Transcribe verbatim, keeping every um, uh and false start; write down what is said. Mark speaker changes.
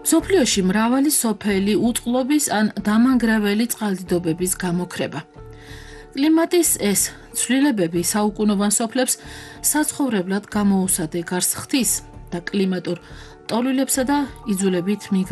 Speaker 1: მსოფლიოში მრავალი სოფელი უწყლობის ან დამანგრეველი წყალდიდობების გამოქრება. კლიმატის ეს ცვლილებები საუკუნოვან სოფლებს საცხოვრებლად გამოუსადეგარს ხდის და კლიმატურ ტოლვილებსა და იძულებით